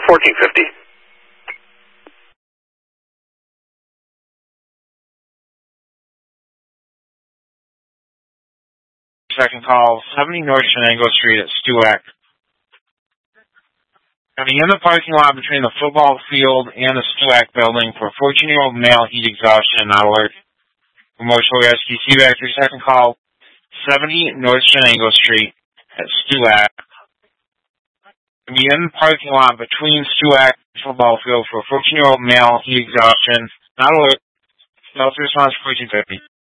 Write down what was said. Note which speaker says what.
Speaker 1: 1450.
Speaker 2: Second call, 70 North Shenango Street at Stuac. Coming in the parking lot between the football field and the Stuac building for a 14-year-old male heat exhaustion not alert. Commercial Rescue CVAC, your second call, 70 North Shenango Street at Stuac. Coming in the parking lot between Stuac and the football field for a 14-year-old male heat exhaustion not alert. Response 1450.